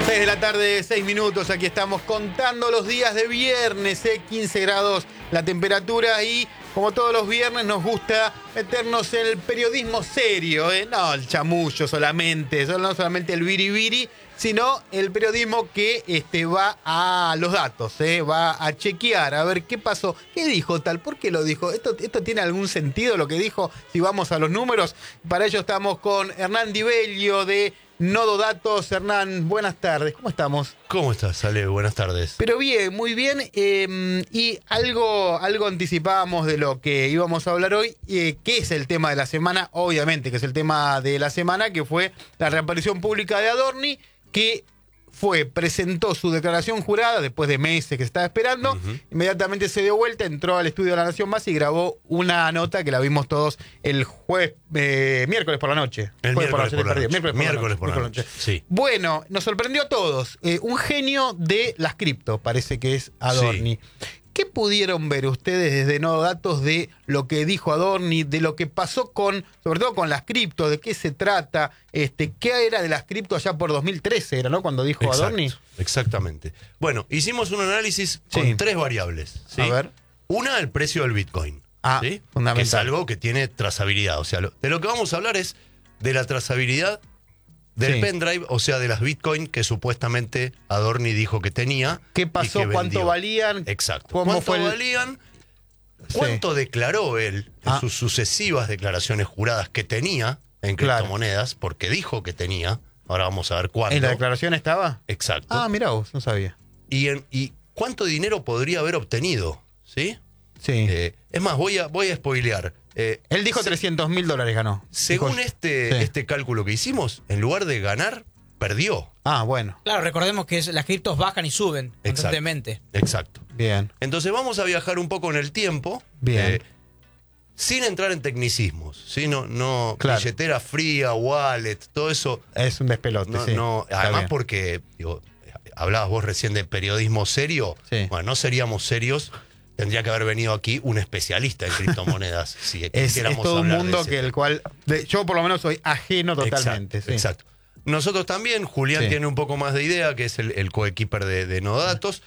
6 de la tarde, 6 minutos, aquí estamos contando los días de viernes, 15 grados la temperatura y como todos los viernes nos gusta meternos en el periodismo serio, no el chamullo solamente, no solamente el biribiri, sino el periodismo que va a los datos, va a chequear, a ver qué pasó, qué dijo tal, por qué lo dijo, esto tiene algún sentido lo que dijo, si vamos a los números. Para ello estamos con Hernán Di Bellio de Nodo Datos. Hernán, buenas tardes, ¿cómo estamos? ¿Cómo estás, Ale? Buenas tardes. Pero bien, muy bien, y algo anticipábamos de lo que íbamos a hablar hoy, que es el tema de la semana, obviamente que es el tema de la semana, que fue la reaparición pública de Adorni, que presentó su declaración jurada después de meses que se estaba esperando, inmediatamente se dio vuelta, entró al estudio de La Nación Más y grabó una nota que la vimos todos el miércoles por la noche. Miércoles por la noche. Sí. Bueno, nos sorprendió a todos. Un genio de las cripto, parece que es Adorni. Sí. ¿Qué pudieron ver ustedes desde Nodo Datos de lo que dijo Adorni, de lo que pasó sobre todo con las criptos, de qué se trata, qué era de las criptos allá por 2013, era, ¿no? Cuando dijo Exacto, Adorni. Exactamente. Bueno, hicimos un análisis con tres variables, ¿sí? A ver. Una, el precio del Bitcoin, ¿sí? Fundamental. Que es algo que tiene trazabilidad. O sea, de lo que vamos a hablar es de la trazabilidad del pendrive, o sea, de las Bitcoin que supuestamente Adorni dijo que tenía. ¿Qué pasó? ¿Cuánto valían? Exacto. ¿Cuánto valían? ¿Cuánto declaró él en sus sucesivas declaraciones juradas que tenía en criptomonedas? Porque dijo que tenía. Ahora vamos a ver cuánto. ¿En la declaración estaba? Exacto. Ah, mirá vos, no sabía. ¿Y cuánto dinero podría haber obtenido? ¿Sí? Sí. Es más, voy a spoilear. Él dijo $300.000 ganó. Según este cálculo que hicimos, en lugar de ganar, perdió. Ah, bueno. Claro, recordemos que las criptos bajan y suben constantemente. Exacto. Bien. Entonces vamos a viajar un poco en el tiempo. Bien. Sin entrar en tecnicismos, ¿sí? No billetera fría, wallet, todo eso. Es un despelote, sí. Además porque, hablabas vos recién de periodismo serio. Sí. Bueno, no seríamos serios. Tendría que haber venido aquí un especialista en criptomonedas. Si es todo un mundo yo por lo menos soy ajeno totalmente. Exacto, exacto. Nosotros también, Julián tiene un poco más de idea, que es el coequiper de Nodo Datos,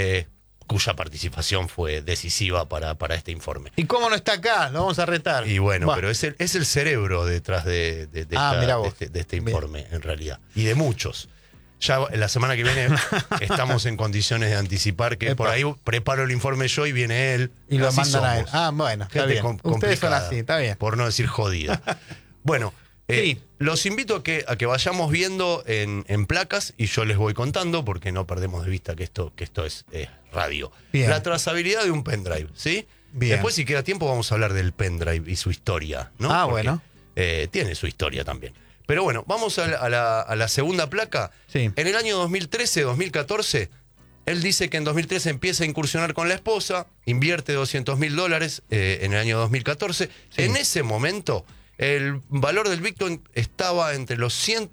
cuya participación fue decisiva para este informe. ¿Y cómo no está acá? Lo vamos a retar. Y bueno, pero es el cerebro detrás de este informe, en realidad. Y de muchos. Ya la semana que viene estamos en condiciones de anticipar que por ahí preparo el informe yo y viene él. Y lo mandan a él. Ah, bueno, está bien. Ustedes son así, está bien. Por no decir jodida. Bueno, los invito a que vayamos viendo en placas y yo les voy contando porque no perdemos de vista que esto es radio. Bien. La trazabilidad de un pendrive, ¿sí? Bien. Después, si queda tiempo, vamos a hablar del pendrive y su historia, ¿no? Ah, porque, bueno. Tiene su historia también. Pero bueno, vamos a la segunda placa. Sí. En el año 2013, 2014, él dice que en 2013 empieza a incursionar con la esposa, invierte $200.000 en el año 2014. Sí. En ese momento, el valor del Bitcoin estaba entre los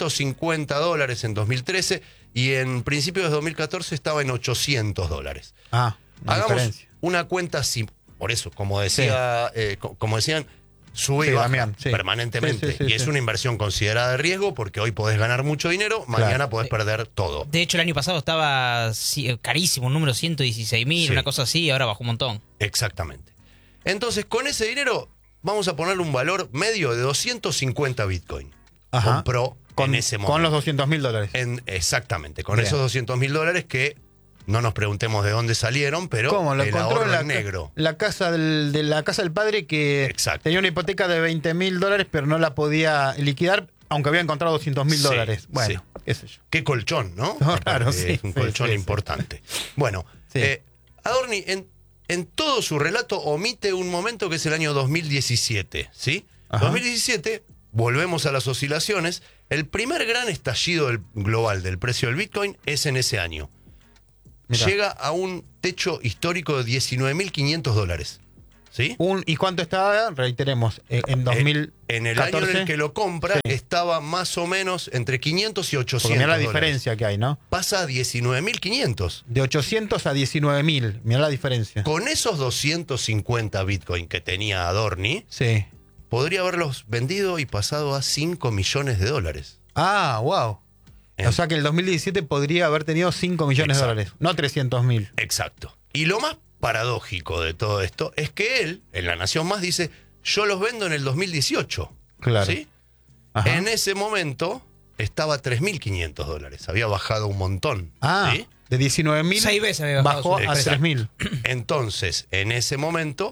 $150 en 2013 y en principios de 2014 estaba en $800. Hagamos una cuenta así. Por eso, como decían, sube y baja permanentemente. Y es una inversión considerada de riesgo porque hoy podés ganar mucho dinero, mañana podés perder todo. De hecho, el año pasado estaba carísimo, un número 116.000, una cosa así, y ahora bajó un montón. Exactamente. Entonces, con ese dinero vamos a poner un valor medio de 250 Bitcoin. Compró en ese momento. Con los $200.000. Exactamente, con esos $200.000 que no nos preguntemos de dónde salieron, pero ¿cómo? Lo el encontró ahorro en negro. La casa del padre que tenía una hipoteca de $20.000, pero no la podía liquidar, aunque había encontrado $200.000. Bueno, qué sé yo. Qué colchón, ¿no? Claro, sí. Es un colchón importante. Bueno, Adorni en todo su relato omite un momento que es el año 2017, ¿sí? 2017, volvemos a las oscilaciones. El primer gran estallido global del precio del Bitcoin es en ese año. Mirá. Llega a un techo histórico de $19.500. ¿Sí? ¿Y cuánto estaba? Reiteremos, en 2014. En el año en el que lo compra estaba más o menos entre 500 y 800. Porque mirá la diferencia que hay, ¿no? Pasa a 19.500. De 800 a 19.000, mirá la diferencia. Con esos 250 Bitcoin que tenía Adorni, podría haberlos vendido y pasado a $5 millones. Ah, wow. O sea que el 2017 podría haber tenido 5 millones de Exacto. dólares, no 300.000. Exacto. Y lo más paradójico de todo esto es que él, en La Nación Más, dice, yo los vendo en el 2018. Claro. ¿Sí? Ajá. En ese momento estaba a $3.500. Había bajado un montón. Ah, ¿sí? de 19.000 6 veces había bajado bajó su a precio. 3.000. Entonces, en ese momento,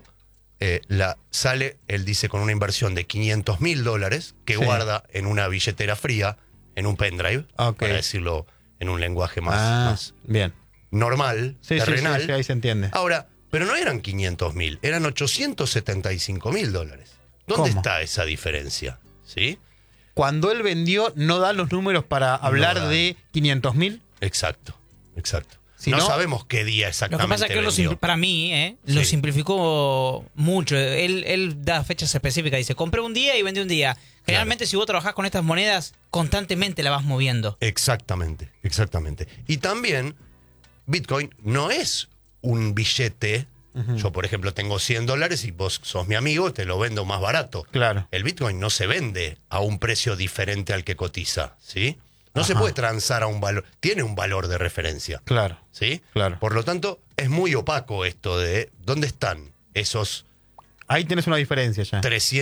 sale, él dice, con una inversión de $500.000 que Sí. guarda en una billetera fría, en un pendrive, Ok. para decirlo en un lenguaje más Bien. normal, Sí, sí, terrenal. sí, ahí se entiende. Ahora, pero no eran 500.000, eran $875.000. ¿Dónde ¿Cómo? está esa diferencia? ¿Sí? Cuando él vendió, no da los números para hablar dan. de 500.000. Exacto, exacto. Si no no- sabemos qué día Lo exactamente que pasa es que vendió. para mí, lo Sí. simplificó mucho. Él da fechas específicas. Dice, compré un día y vendí un día. Generalmente, si vos trabajás con estas monedas, constantemente la vas moviendo. Exactamente, exactamente. Y también, Bitcoin no es un billete. Yo, por ejemplo, tengo $100 y vos sos mi amigo, te lo vendo más barato. Claro. El Bitcoin no se vende a un precio diferente al que cotiza, ¿sí? No se Ajá. puede transar a un valor, tiene un valor de referencia, Claro. ¿sí? Claro. Por lo tanto, es muy opaco esto de dónde están esos Ahí tienes una diferencia ya.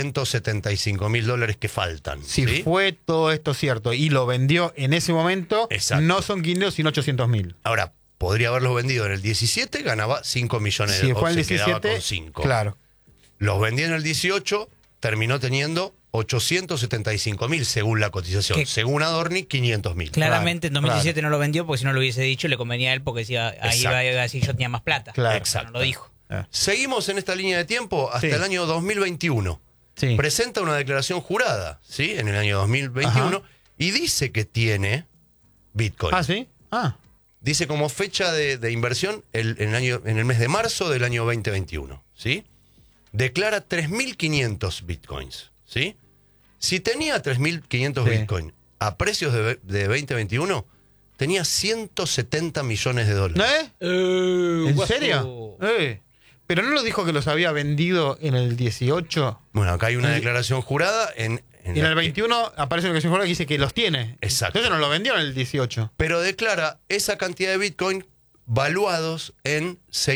$375.000 que faltan. Si ¿sí? fue todo esto cierto y lo vendió en ese momento, Exacto. no son 500 sino 800.000. Ahora, podría haberlos vendido en el 17, ganaba 5 millones Si de fue o el se quedaba 17, con 5. claro. Los vendí en el 18, terminó teniendo 875.000 según la cotización. Que- Según Adorni, 500.000. Claramente en Claro, 2017 no lo vendió porque si no lo hubiese dicho le convenía a él porque decía, ahí Exacto. iba a decir yo tenía más plata. Claro. Exacto. No lo dijo. Seguimos en esta línea de tiempo hasta Sí. el año 2021. Sí. Presenta una declaración jurada, ¿sí? En el año 2021 Ajá. y dice que tiene Bitcoin. Ah, ¿sí? Ah, Dice como fecha de inversión en el mes de marzo del año 2021, ¿sí? Declara 3.500 Bitcoins, ¿sí? Si tenía 3.500 Sí. Bitcoin a precios de 2021, tenía $170 millones. ¿En serio? ¿Pero no lo dijo que los había vendido en el 18? Bueno, acá hay una Sí. declaración jurada en Y en la el que- 21 aparece una declaración jurada que dice que los tiene. Exacto. Entonces no lo vendió en el 18. pero declara esa cantidad de Bitcoin valuados en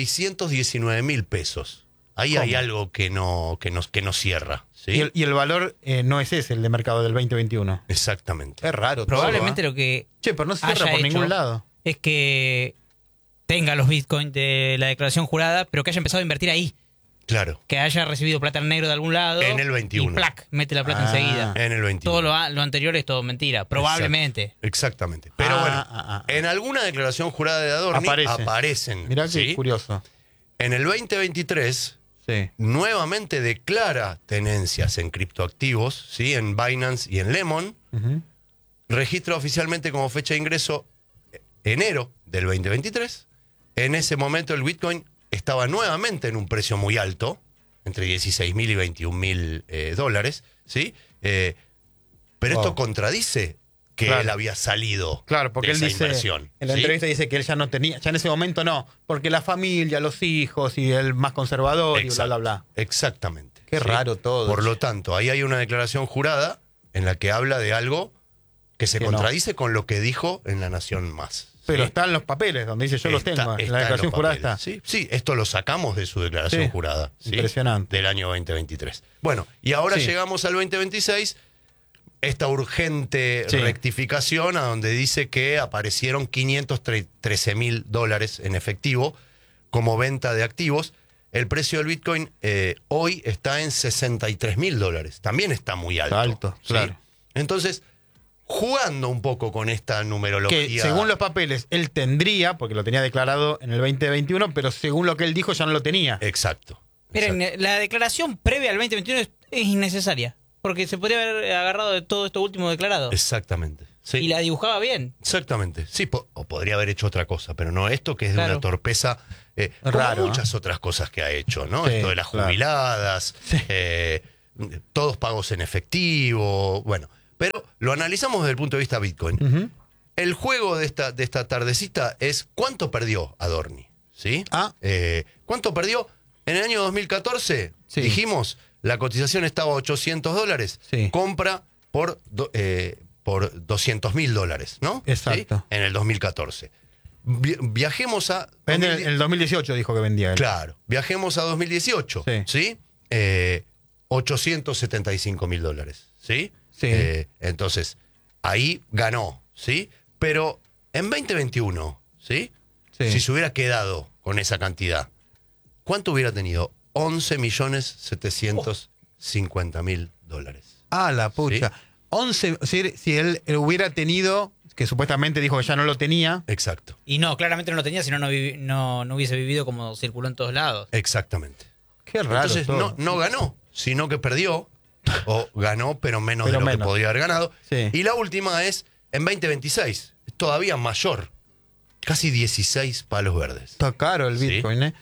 619.000 pesos. Ahí ¿Cómo? hay algo que no cierra, ¿sí? Y el valor no es ese, el de mercado del 2021. Exactamente. Es raro. Probablemente todo, lo que Che, pero no se cierra haya por hecho ningún lado. es que tenga los bitcoins de la declaración jurada, pero que haya empezado a invertir ahí. Claro, Que haya recibido plata en negro de algún lado. En el 21. Y plac, mete la plata Ah. enseguida. en el 21. Todo lo anterior es todo mentira. Probablemente. Exactamente. Pero Ah, bueno, ah, ah. en alguna declaración jurada de Adorni Aparece. aparecen. Mirá qué ¿sí? curioso. En el 2023 Sí. nuevamente declara tenencias en criptoactivos, ¿sí? En Binance y en Lemon. Ujú. Registra oficialmente como fecha de ingreso enero del 2023. En ese momento el Bitcoin estaba nuevamente en un precio muy alto, entre 16.000 y 21.000 dólares, ¿sí? Pero Wow. esto contradice que Claro. él había salido Claro, porque de él esa dice, inversión. en la ¿sí? entrevista dice que él ya no tenía, ya en ese momento no, porque la familia, los hijos y el más conservador y bla, Exacto, bla, bla. Exactamente. Qué raro todo. Por lo tanto, ahí hay una declaración jurada en la que habla de algo que se Que no. contradice con lo que dijo en La Nación Más. Pero ¿sí? están los papeles donde dice yo los tengo. En Está la en declaración los jurada papeles, está. ¿sí? Sí, esto lo sacamos de su declaración Sí, jurada. ¿sí? impresionante. Del año 2023. Bueno, y ahora Sí. llegamos al 2026, esta urgente Sí. rectificación a donde dice que aparecieron $513.000 en efectivo como venta de activos. El precio del Bitcoin hoy está en $63.000. También está muy alto. Está alto, ¿sí? claro. Entonces, jugando un poco con esta numerología. Que según los papeles él tendría, porque lo tenía declarado en el 2021, pero según lo que él dijo ya no lo tenía. Exacto. Miren, exacto. la declaración previa al 2021 es innecesaria. Porque se podría haber agarrado de todo esto último declarado. Exactamente. Sí. Y la dibujaba bien. Exactamente. Sí, o podría haber hecho otra cosa, pero no esto que es de Claro. una torpeza, como Raro, muchas otras cosas que ha hecho, ¿no? Sí, Esto de las claro. jubiladas, Sí. todos pagos en efectivo, bueno. Pero lo analizamos desde el punto de vista Bitcoin. Ujú. El juego de esta tardecita es ¿cuánto perdió Adorni? ¿Sí? Ah. ¿Cuánto perdió? En el año 2014, Sí. dijimos, la cotización estaba a $800. Sí. Compra por por $200.000, ¿no? Exacto. ¿Sí? En el 2014. Viajemos a... En el 2018 dijo que vendía él. Claro. Viajemos a 2018, ¿sí? $875.000, ¿sí? Sí. Entonces, ahí ganó, ¿sí? Pero en 2021, ¿sí? Sí. Si se hubiera quedado con esa cantidad, ¿cuánto hubiera tenido? $11.750.000. Ah, la pucha. ¿Sí? 11, si él hubiera tenido, que supuestamente dijo que ya no lo tenía. Exacto. Y no, claramente no lo tenía, si no, no hubiese vivido como circuló en todos lados. Exactamente. Qué raro. Entonces todo. no ganó, sino que perdió, o ganó, pero menos Pero de lo que menos. podría haber ganado. Sí. Y la última es en 2026, es todavía mayor, casi 16 palos verdes. Está caro el Sí. Bitcoin, ¿eh?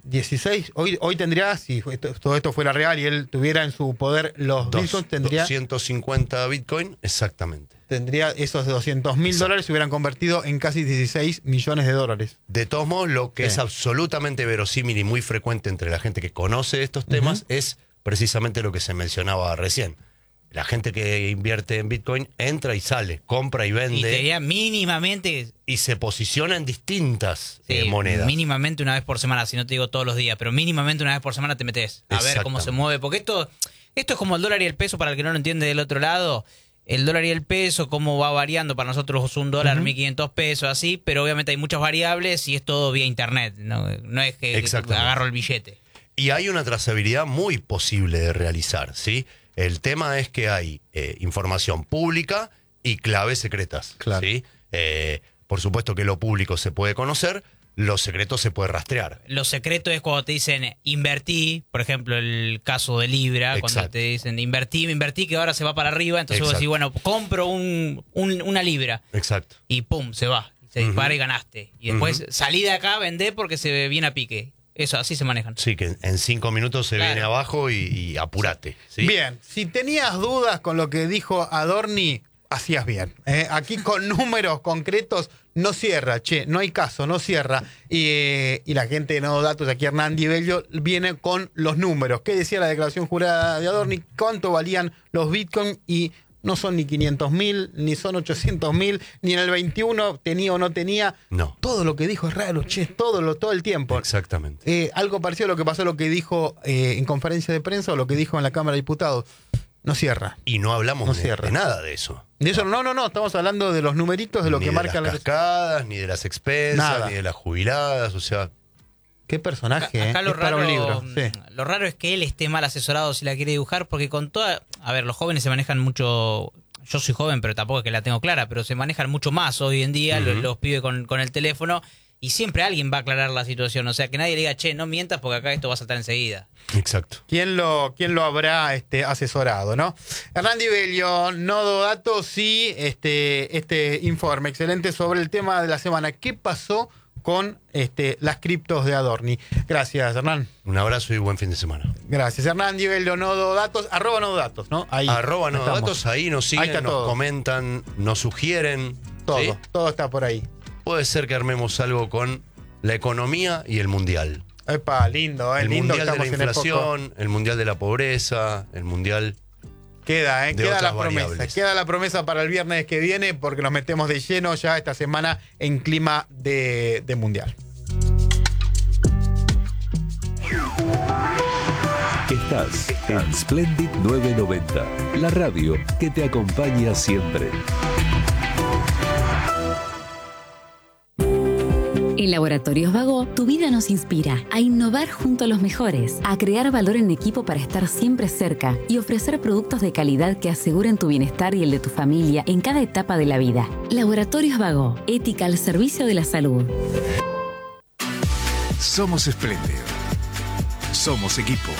16, hoy tendría, si todo esto fuera real y él tuviera en su poder los Bitcoins, tendría 250 Bitcoin, exactamente. esos $200.000 se hubieran convertido en casi $16 millones. De todos modos, lo que Sí. es absolutamente verosímil y muy frecuente entre la gente que conoce estos temas es precisamente lo que se mencionaba recién. La gente que invierte en Bitcoin entra y sale, compra y Y te vende diría mínimamente, y se posiciona en distintas sí, monedas. mínimamente una vez por semana, si no te digo todos los días, pero mínimamente una vez por semana te metes a ver cómo se mueve. Porque esto es como el dólar y el peso, para el que no lo entiende del otro lado. El dólar y el peso, cómo va variando. Para nosotros $1, 1.500 pesos, así, pero obviamente hay muchas variables y es todo vía internet. No es que agarro el billete. Y hay una trazabilidad muy posible de realizar, ¿sí? El tema es que hay información pública y claves secretas, Claro. ¿sí? Por supuesto que lo público se puede conocer, lo secreto se puede rastrear. Lo secreto es cuando te dicen invertí, por ejemplo, el caso de Libra, cuando Exacto. te dicen invertí que ahora se va para arriba, entonces vos decís, bueno, compro una Libra Exacto. y pum, se va, se dispara y ganaste. Y después salí de acá, vendé porque se viene a pique. Eso, así se manejan. Sí, que en 5 minutos se Claro. viene abajo y apurate, ¿sí? Bien, si tenías dudas con lo que dijo Adorni, hacías bien. Aquí con números concretos no cierra, no hay caso, no cierra. Y la gente de Nodo Datos, aquí Hernán Di Bello, viene con los números. ¿Qué decía la declaración jurada de Adorni? ¿Cuánto valían los Bitcoin? Y no son ni 500.000, ni son 800.000, ni en el 21 tenía o no tenía. No. Todo lo que dijo es raro, todo el tiempo. Exactamente. Algo parecido a lo que pasó, lo que dijo en conferencia de prensa o lo que dijo en la Cámara de Diputados. No cierra. Y no hablamos No de cierra. nada de eso. De eso no, estamos hablando de los numeritos, de lo Ni que de marca las cascadas, ni de las expensas, Nada. ni de las jubiladas, o sea... Qué personaje, Acá lo es para raro, un libro. Sí. lo raro es que él esté mal asesorado si la quiere dibujar, porque con toda... A ver, los jóvenes se manejan mucho... Yo soy joven, pero tampoco es que la tengo clara, pero se manejan mucho más hoy en día los pibes con el teléfono, y siempre alguien va a aclarar la situación. O sea, que nadie le diga, che, no mientas porque acá esto va a saltar enseguida. Exacto. ¿Quién lo habrá asesorado, no? Hernán Di Bello, Nodo Datos y este informe excelente sobre el tema de la semana. ¿Qué pasó con las criptos de Adorni? Gracias, Hernán. Un abrazo y buen fin de semana. Gracias, Hernán Di Bello, Nodo Datos, @ Nodo Datos, ¿no? Ahí @Nodo estamos. Datos, ahí nos siguen, Ahí está nos todo. comentan, nos sugieren. Todo, ¿sí? todo está por ahí. Puede ser que armemos algo con la economía y el mundial. Epa, lindo, El lindo. mundial de la Estamos en época. inflación, el mundial de la pobreza, el mundial... Queda, de queda la otras promesa. variables. Queda la promesa para el viernes que viene porque nos metemos de lleno ya esta semana en clima de mundial. Estás en Splendid 990, la radio que te acompaña siempre. En Laboratorios Vago, tu vida nos inspira a innovar junto a los mejores, a crear valor en equipo para estar siempre cerca y ofrecer productos de calidad que aseguren tu bienestar y el de tu familia en cada etapa de la vida. Laboratorios Vago, ética al servicio de la salud. Somos Espléndido. Somos equipo.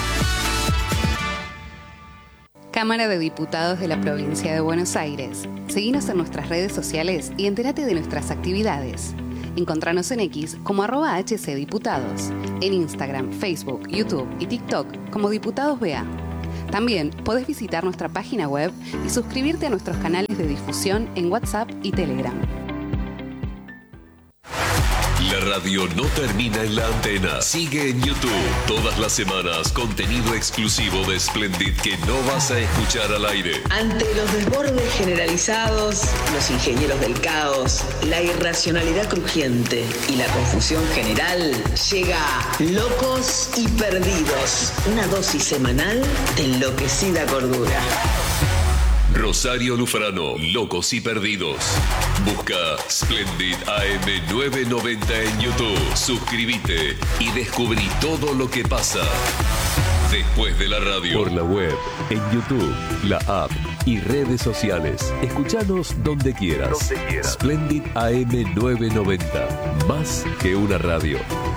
Cámara de Diputados de la Provincia de Buenos Aires. Seguinos en nuestras redes sociales y entérate de nuestras actividades. Encontranos en X como @HCDiputados, en Instagram, Facebook, YouTube y TikTok como Diputados BA. También podés visitar nuestra página web y suscribirte a nuestros canales de difusión en WhatsApp y Telegram. La radio no termina en la antena. Sigue en YouTube. Todas las semanas, contenido exclusivo de Splendid que no vas a escuchar al aire. Ante los desbordes generalizados, los ingenieros del caos, la irracionalidad crujiente y la confusión general, llega Locos y Perdidos, una dosis semanal de enloquecida cordura. Rosario Lufrano, Locos y Perdidos. Busca Splendid AM 990 en YouTube. Suscríbete y descubrí todo lo que pasa después de la radio. Por la web, en YouTube, la app y redes sociales. Escuchanos donde quieras. Splendid AM 990. Más que una radio.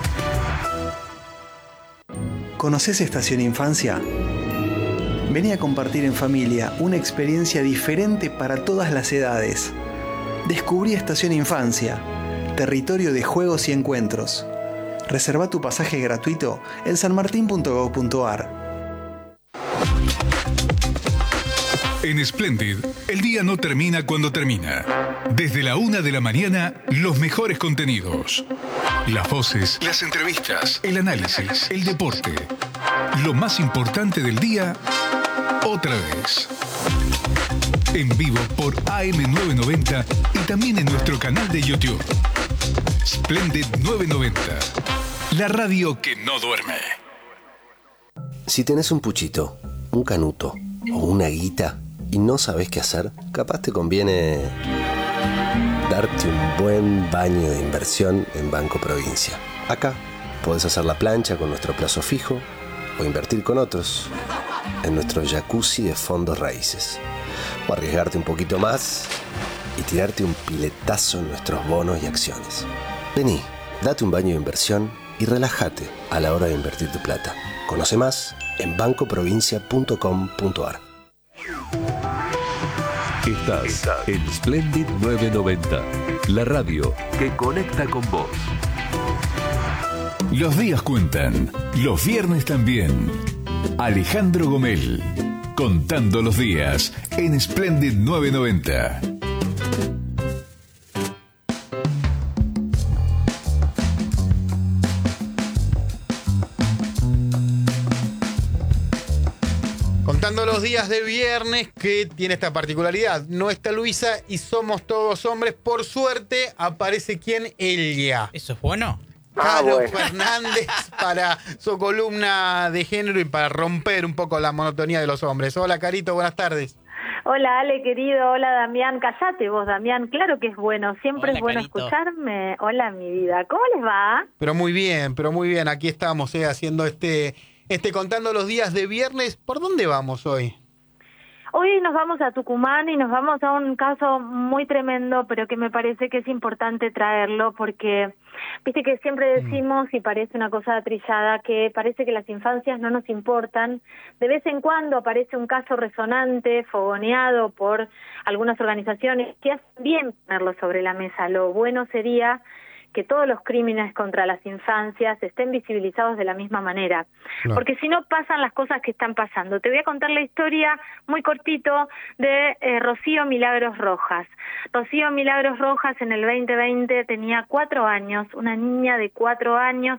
¿Conoces Estación Infancia? Vení a compartir en familia una experiencia diferente para todas las edades. Descubrí Estación Infancia, territorio de juegos y encuentros. Reserva tu pasaje gratuito en sanmartin.gov.ar. En Splendid, el día no termina cuando termina. Desde la 1 de la mañana, los mejores contenidos. Las voces, las entrevistas, el análisis, el deporte. Lo más importante del día, otra vez. En vivo por AM990 y también en nuestro canal de YouTube. Splendid 990. La radio que no duerme. Si tenés un puchito, un canuto o una guita y no sabés qué hacer, capaz te conviene darte un buen baño de inversión en Banco Provincia. Acá podés hacer la plancha con nuestro plazo fijo o invertir con otros en nuestro jacuzzi de fondos raíces. O arriesgarte un poquito más y tirarte un piletazo en nuestros bonos y acciones. Vení, date un baño de inversión y relájate a la hora de invertir tu plata. Conoce más en bancoprovincia.com.ar. Estás en Splendid 990, la radio que conecta con vos. Los días cuentan, los viernes también. Alejandro Gomel, contando los días en Splendid 990. Contando los días de viernes, que tiene esta particularidad. No está Luisa y somos todos hombres. Por suerte, aparece quien ella. ¿Eso es bueno? Caro Fernández para su columna de género y para romper un poco la monotonía de los hombres. Hola, Carito, buenas tardes. Hola, Ale, querido. Hola, Damián. Callate vos, Damián. Claro que es bueno. Siempre Hola, es bueno Carito. Escucharme. Hola, mi vida. ¿Cómo les va? Pero muy bien. Aquí estamos, haciendo este contando los días de viernes. ¿Por dónde vamos hoy? Hoy nos vamos a Tucumán y nos vamos a un caso muy tremendo, pero que me parece que es importante traerlo porque, viste que siempre decimos, y parece una cosa trillada, que parece que las infancias no nos importan. De vez en cuando aparece un caso resonante, fogoneado por algunas organizaciones que hacen bien ponerlo sobre la mesa. Lo bueno sería que todos los crímenes contra las infancias estén visibilizados de la misma manera. Claro. Porque si no pasan las cosas que están pasando. Te voy a contar la historia muy cortito de Rocío Milagros Rojas. Rocío Milagros Rojas en el 2020 tenía 4 años, una niña de 4 años,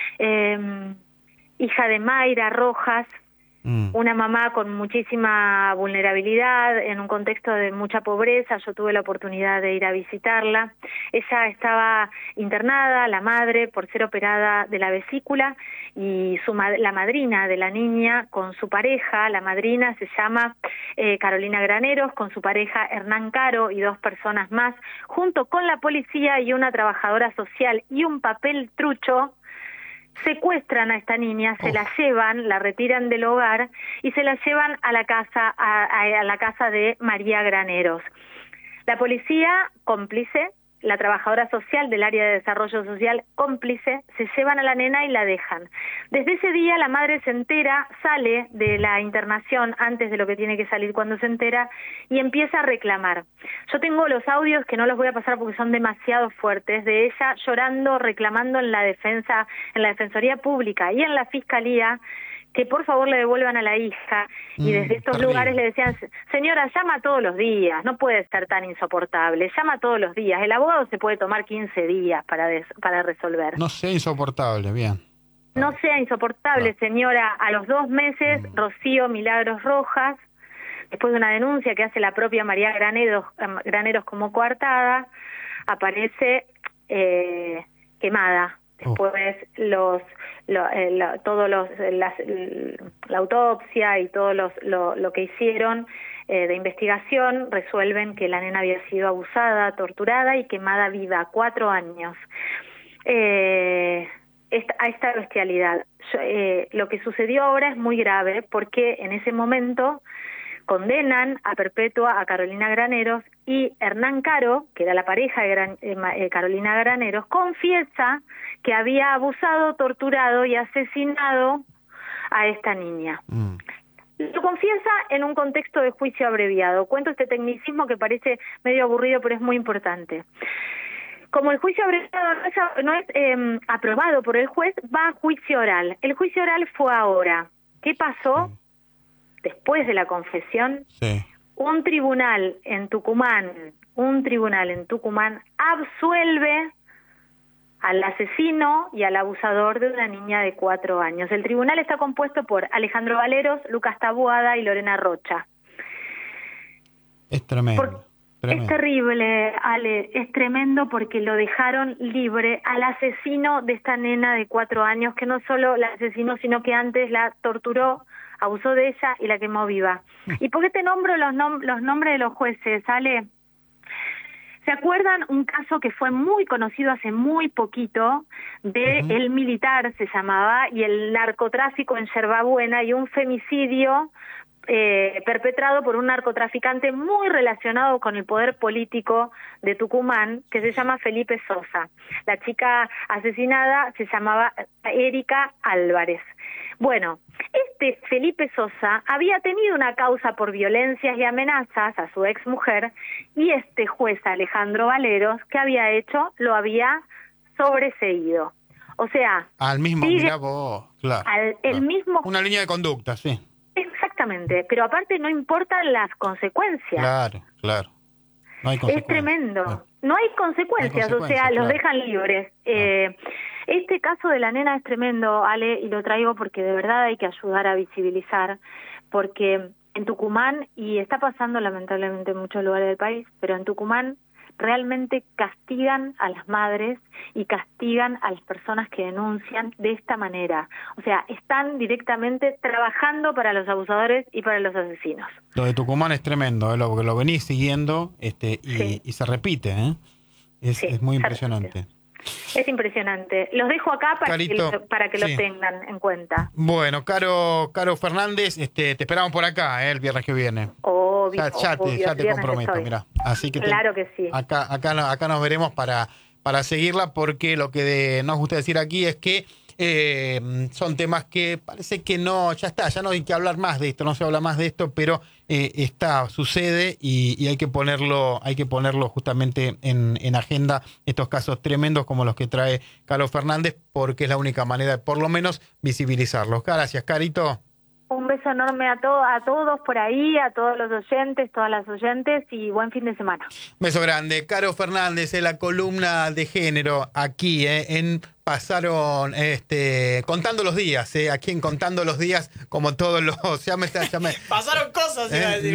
hija de Mayra Rojas, una mamá con muchísima vulnerabilidad, en un contexto de mucha pobreza. Yo tuve la oportunidad de ir a visitarla. Ella estaba internada, la madre, por ser operada de la vesícula, y la madrina de la niña con su pareja, la madrina se llama Carolina Graneros, con su pareja Hernán Caro y 2 personas más, junto con la policía y una trabajadora social y un papel trucho, secuestran a esta niña, se la llevan, la retiran del hogar y se la llevan a la casa, a la casa de María Graneros. La policía, cómplice, la trabajadora social del área de desarrollo social, cómplice, se llevan a la nena y la dejan. Desde ese día la madre se entera, sale de la internación antes de lo que tiene que salir cuando se entera y empieza a reclamar. Yo tengo los audios que no los voy a pasar porque son demasiado fuertes, de ella llorando, reclamando en la defensa, en la Defensoría Pública y en la Fiscalía, que por favor le devuelvan a la hija, y desde estos terrible. lugares le decían, señora, llama todos los días, no puede ser tan insoportable, llama todos los días, el abogado se puede tomar 15 días para resolver. No sea insoportable, bien. No sea insoportable, señora. A los 2 meses, Rocío Milagros Rojas, después de una denuncia que hace la propia María Graneros como coartada, aparece quemada. Después la autopsia y todo lo que hicieron de investigación resuelven que la nena había sido abusada, torturada y quemada viva, 4 años. A esta bestialidad. Lo que sucedió ahora es muy grave porque en ese momento condenan a perpetua a Carolina Graneros, y Hernán Caro, que era la pareja de Carolina Graneros, confiesa que había abusado, torturado y asesinado a esta niña. Lo confiesa en un contexto de juicio abreviado. Cuento este tecnicismo que parece medio aburrido, pero es muy importante. Como el juicio abreviado no es aprobado por el juez, va a juicio oral. El juicio oral fue ahora. ¿Qué pasó? Después de la confesión, un tribunal en Tucumán absuelve al asesino y al abusador de una niña de 4 años. El tribunal está compuesto por Alejandro Valeros, Lucas Taboada y Lorena Rocha. Es tremendo. Es terrible, Ale, es tremendo porque lo dejaron libre al asesino de esta nena de 4 años, que no solo la asesinó, sino que antes la torturó, abusó de ella y la quemó viva. ¿Y por qué te nombro los nombres de los jueces, Ale? ¿Se acuerdan un caso que fue muy conocido hace muy poquito, de El Militar se llamaba, y el narcotráfico en Yerbabuena, y un femicidio perpetrado por un narcotraficante muy relacionado con el poder político de Tucumán, que se llama Felipe Sosa? La chica asesinada se llamaba Erika Álvarez. Bueno, este Felipe Sosa había tenido una causa por violencias y amenazas a su exmujer, y este juez Alejandro Valeros, ¿qué había hecho? Lo había sobreseído. O sea, al mismo, mirá vos, claro. Mismo. Una línea de conducta, sí. Exactamente, pero aparte no importan las consecuencias. Claro. No hay consecuencias. Es tremendo. No hay consecuencias, o sea, los dejan libres. Este caso de la nena es tremendo, Ale, y lo traigo porque de verdad hay que ayudar a visibilizar, porque en Tucumán, y está pasando lamentablemente en muchos lugares del país, pero en Tucumán realmente castigan a las madres y castigan a las personas que denuncian de esta manera. O sea, están directamente trabajando para los abusadores y para los asesinos. Lo de Tucumán es tremendo, porque lo venís siguiendo y se repite, es muy impresionante. Es impresionante. Los dejo acá para que lo tengan en cuenta. Bueno, Caro Fernández, te esperamos por acá el viernes que viene. Obvio, ya te comprometo, mirá. Así que claro que sí. Acá nos veremos para seguirla, porque lo que nos gusta decir aquí es que son temas que parece que no, ya no hay que hablar más de esto, no se habla más de esto, pero sucede y hay que ponerlo justamente en agenda, estos casos tremendos como los que trae Caro Fernández, porque es la única manera de por lo menos visibilizarlos. Gracias, Carito. Un beso enorme a todos por ahí, a todos los oyentes, todas las oyentes, y buen fin de semana. Beso grande. Caro Fernández, en la columna de género, aquí en Pasaron, Contando los Días, aquí en Contando los Días, como todos los... Pasaron cosas, iba a decir.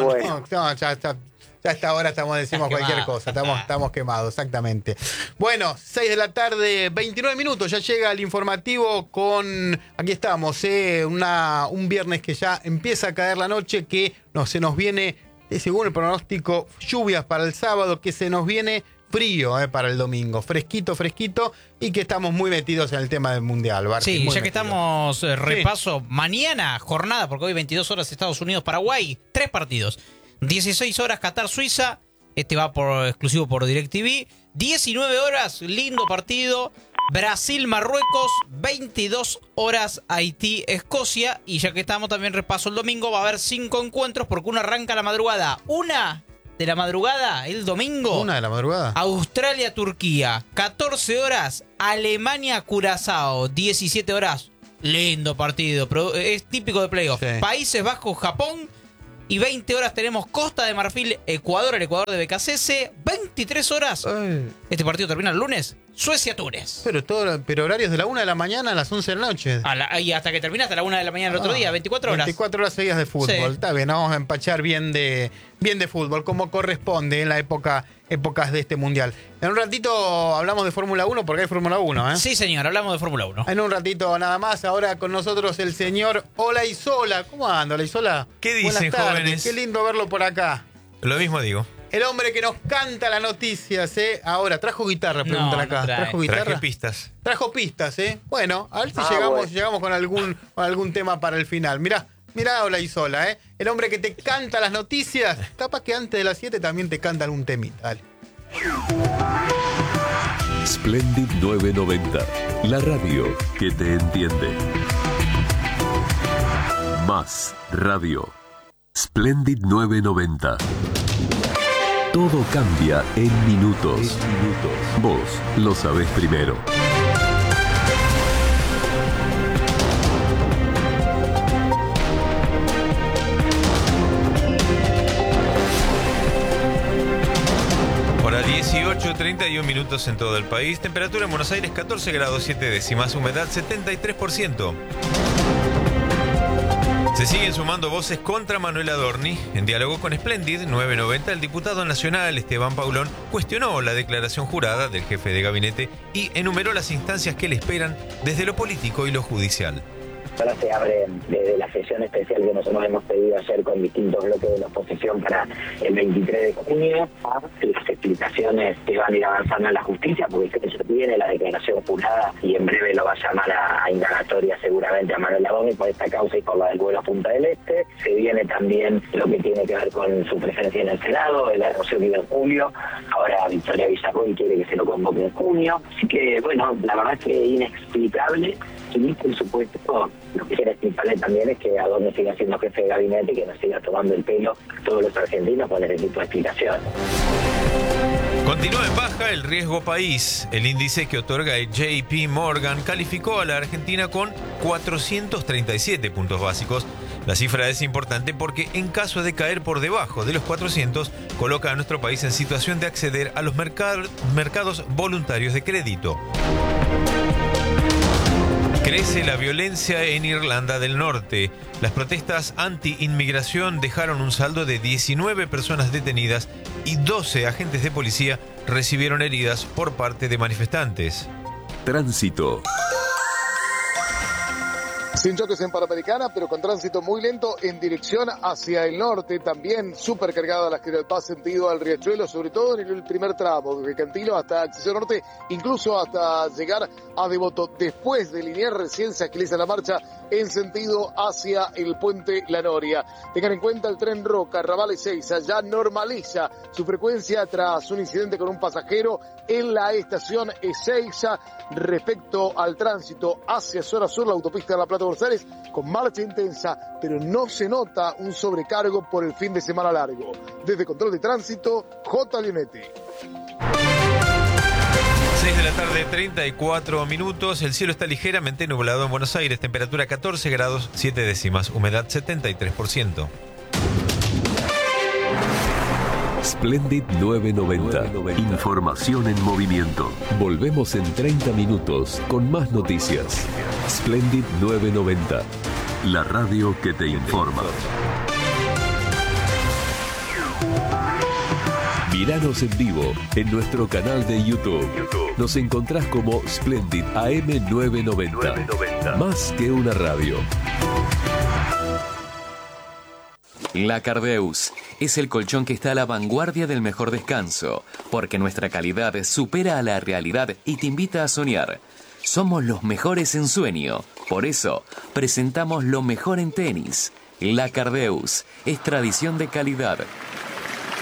Ya a esta hora decimos cualquier cosa, estamos quemados, exactamente. Bueno, 6 de la tarde, 29 minutos, ya llega el informativo aquí estamos, un viernes que ya empieza a caer la noche, que se nos viene, según el pronóstico, lluvias para el sábado, que se nos viene frío para el domingo, fresquito, y que estamos muy metidos en el tema del Mundial, Barty. Sí, ya que estamos, repaso, mañana jornada, porque hoy 22 horas Estados Unidos-Paraguay, 3 partidos. 16 horas Qatar-Suiza, va exclusivo por DirecTV. 19 horas, lindo partido, Brasil-Marruecos. 22 horas Haití-Escocia. Y ya que estamos, también repaso el domingo, va a haber 5 encuentros, porque uno arranca a la madrugada. 1 de la madrugada, el domingo. 1 de la madrugada. Australia-Turquía. 14 horas, Alemania-Curazao. 17 horas, Lindo partido, pero es típico de playoff. Sí. Países Bajos, Japón. Y 20 horas tenemos Costa de Marfil, Ecuador, el Ecuador de BKCS. 23 horas. Este partido termina el lunes. Suecia-Túnez. Pero horarios de la 1 de la mañana a las 11 de la noche. Y hasta que termina hasta la 1 de la mañana el otro día, 24 horas. 24 horas seguidas de fútbol. Sí. Está bien, vamos a empachar bien de fútbol, como corresponde en la épocas de este mundial. En un ratito hablamos de Fórmula 1 porque hay Fórmula 1, ¿eh? Sí, señor, hablamos de Fórmula 1. En un ratito nada más. Ahora con nosotros el señor Olaizola. ¿Cómo anda, Olaizola? ¿Qué dicen, Buenas tardes. jóvenes? Qué lindo verlo por acá. Lo mismo digo. El hombre que nos canta las noticias, ¿eh? Ahora, ¿trajo guitarra? Preguntan acá. ¿Trajo guitarra? Traje pistas. Trajo pistas, ¿eh? Bueno, a ver si llegamos con algún tema para el final. Mirá, Olaizola, ¿eh? El hombre que te canta las noticias. Capaz que antes de las 7 también te canta algún temita. Dale. Splendid 990, la radio que te entiende. Más radio. Splendid 990. Todo cambia en minutos. Vos lo sabés primero. Hora 18:31 minutos en todo el país. Temperatura en Buenos Aires 14 grados 7 décimas. Humedad 73%. Se siguen sumando voces contra Manuel Adorni. En diálogo con Splendid 990, el diputado nacional Esteban Paulón cuestionó la declaración jurada del jefe de gabinete y enumeró las instancias que le esperan desde lo político y lo judicial. Ahora se abre desde la sesión especial que nosotros hemos pedido ayer con distintos bloques de la oposición para el 23 de junio a las explicaciones que van a ir avanzando en la justicia, porque se viene la declaración jurada y en breve lo va a llamar a indagatoria seguramente a Manuel Adorni por esta causa y por la del vuelo a Punta del Este. Se viene también lo que tiene que ver con su presencia en el Senado, el anuncio en julio. Ahora Victoria Villarruel quiere que se lo convoque en junio. Así que, bueno, la verdad es que inexplicable. Y por supuesto, lo que quiere explicarle también es que Adorni siga siendo jefe de gabinete y que nos siga tomando el pelo a todos los argentinos con ese tipo de explicaciones. Continúa en baja el riesgo país. El índice que otorga el JP Morgan calificó a la Argentina con 437 puntos básicos. La cifra es importante porque en caso de caer por debajo de los 400, coloca a nuestro país en situación de acceder a los mercados voluntarios de crédito. Crece la violencia en Irlanda del Norte. Las protestas anti-inmigración dejaron un saldo de 19 personas detenidas y 12 agentes de policía recibieron heridas por parte de manifestantes. Tránsito. Sin choques en Panamericana, pero con tránsito muy lento en dirección hacia el norte. También súper cargada la General Paz sentido al Riachuelo, sobre todo en el primer tramo, desde Cantilo hasta Acceso Norte, incluso hasta llegar a Devoto. Después de Liniers recién se agiliza la marcha en sentido hacia el puente La Noria. Tengan en cuenta el tren Roca, Raval Ezeiza, ya normaliza su frecuencia tras un incidente con un pasajero en la estación Ezeiza. Respecto al tránsito hacia zona sur, la autopista de La Plata González con marcha intensa, pero no se nota un sobrecargo por el fin de semana largo. Desde Control de Tránsito, J. Leonetti. 6 de la tarde, 34 minutos. El cielo está ligeramente nublado en Buenos Aires. Temperatura 14 grados 7 décimas. Humedad 73%. Splendid 990. Información en movimiento. Volvemos en 30 minutos con más noticias. Splendid 990. La radio que te informa. Míranos en vivo en nuestro canal de YouTube. Nos encontrás como Splendid AM 990. Más que una radio. La Cardeus es el colchón que está a la vanguardia del mejor descanso, porque nuestra calidad supera a la realidad y te invita a soñar. Somos los mejores en sueño, por eso presentamos lo mejor en tenis. La Cardeus es tradición de calidad,